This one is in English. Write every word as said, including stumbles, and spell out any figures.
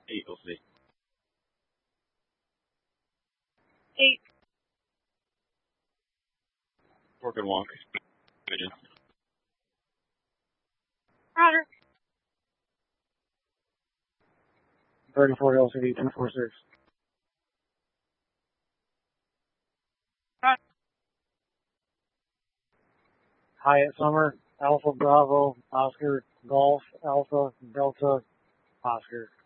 Eight, we'll see. Eight. Fork and walk. Pigeon. Roger. thirty-four L C D, two four six. Roger. Hyatt Summer, Alpha Bravo, Oscar, Golf, Alpha, Delta, Oscar.